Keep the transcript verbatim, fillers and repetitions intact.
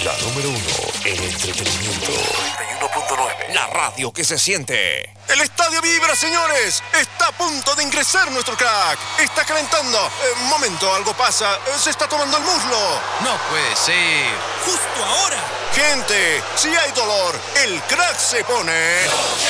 La número uno en entretenimiento. noventa y uno punto nueve. La radio que se siente. El estadio vibra, señores. Está a punto de ingresar nuestro crack. Está calentando. Eh, momento, algo pasa. Eh, se está tomando el muslo. No puede ser. Justo ahora. Gente, si hay dolor, el crack se pone...